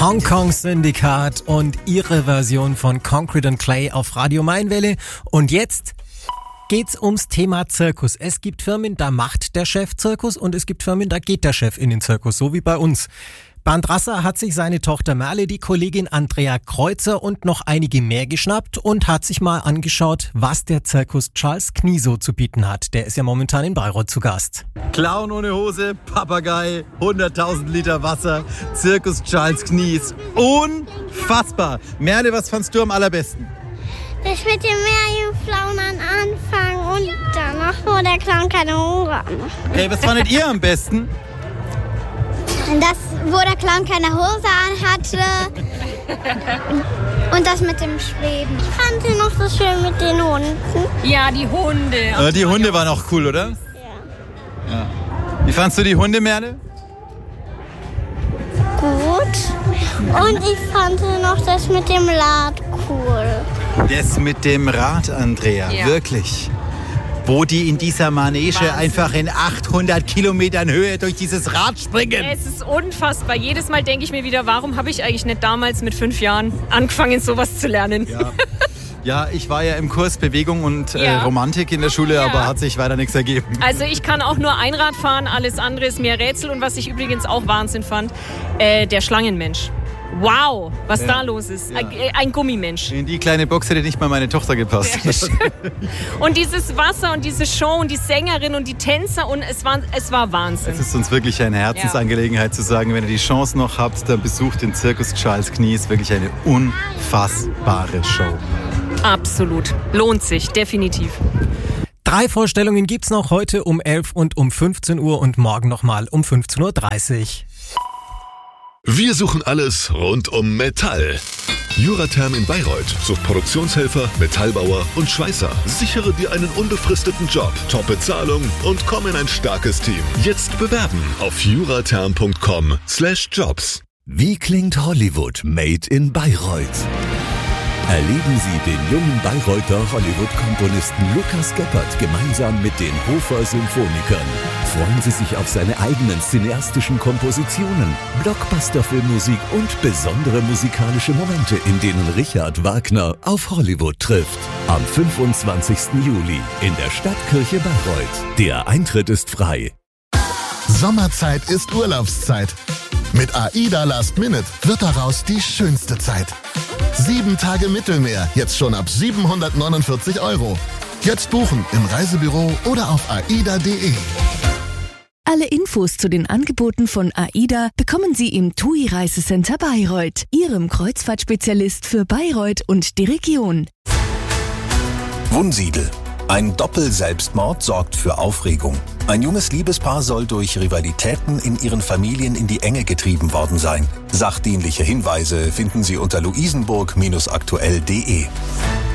Hong Kong Syndikat und ihre Version von Concrete and Clay auf Radio Mainwelle. Und jetzt geht's ums Thema Zirkus. Es gibt Firmen, da macht der Chef Zirkus und es gibt Firmen, da geht der Chef in den Zirkus, so wie bei uns. Bernd Rasser hat sich seine Tochter Merle, die Kollegin Andrea Kreuzer und noch einige mehr geschnappt und hat sich mal angeschaut, was der Zirkus Charles Knie so zu bieten hat. Der ist ja momentan in Bayreuth zu Gast. Clown ohne Hose, Papagei, 100.000 Liter Wasser, Zirkus Charles Knie ist unfassbar. Merle, was fandst du am allerbesten? Das mit den Meerjungfrauen an Anfang und danach, wo der Clown keine Hose hat. Okay, was fandet ihr am besten? Das, wo der Clown keine Hose an hatte und das mit dem Schweben. Ich fand noch so schön mit den Hunden. Ja, die Hunde. Die Hunde waren auch cool, oder? Ja. Wie fandst du die Hunde, Merle? Gut. Und ich fand noch das mit dem Rad cool. Das mit dem Rad, Andrea, Ja. wirklich. Wo die in dieser Manege Wahnsinn. einfach in 800 Kilometern Höhe durch dieses Rad springen. Es ist unfassbar. Jedes Mal denke ich mir wieder, warum habe ich eigentlich nicht damals mit 5 Jahren angefangen, sowas zu lernen? Ja, ich war ja im Kurs Bewegung und Ja. Romantik in der Schule, Ja. aber hat sich weiter nichts ergeben. Also ich kann auch nur Einrad fahren, alles andere ist mehr Rätsel. Und was ich übrigens auch Wahnsinn fand, der Schlangenmensch. Wow, was da los ist. Ja. Ein Gummimensch. In die kleine Box hätte nicht mal meine Tochter gepasst. Und dieses Wasser und diese Show und die Sängerin und die Tänzer und es war Wahnsinn. Es ist uns wirklich eine Herzensangelegenheit zu sagen, wenn ihr die Chance noch habt, dann besucht den Zirkus Charles Knie. Ist wirklich eine unfassbare Show. Absolut. Lohnt sich, definitiv. 3 Vorstellungen gibt's noch heute um 11 und um 15 Uhr und morgen nochmal um 15.30 Uhr. Wir suchen alles rund um Metall. Juratherm in Bayreuth sucht Produktionshelfer, Metallbauer und Schweißer. Sichere dir einen unbefristeten Job, Top-Bezahlung und komm in ein starkes Team. Jetzt bewerben auf juratherm.com/jobs. Wie klingt Hollywood made in Bayreuth? Erleben Sie den jungen Bayreuther Hollywood-Komponisten Lukas Geppert gemeinsam mit den Hofer Symphonikern. Freuen Sie sich auf seine eigenen cineastischen Kompositionen, Blockbuster-Filmmusik und besondere musikalische Momente, in denen Richard Wagner auf Hollywood trifft. Am 25. Juli in der Stadtkirche Bayreuth. Der Eintritt ist frei. Sommerzeit ist Urlaubszeit. Mit AIDA Last Minute wird daraus die schönste Zeit. 7 Tage Mittelmeer, jetzt schon ab 749 €. Jetzt buchen im Reisebüro oder auf aida.de. Alle Infos zu den Angeboten von AIDA bekommen Sie im TUI Reisecenter Bayreuth, Ihrem Kreuzfahrtspezialist für Bayreuth und die Region. Wunsiedel. Ein Doppel-Selbstmord sorgt für Aufregung. Ein junges Liebespaar soll durch Rivalitäten in ihren Familien in die Enge getrieben worden sein. Sachdienliche Hinweise finden Sie unter luisenburg-aktuell.de.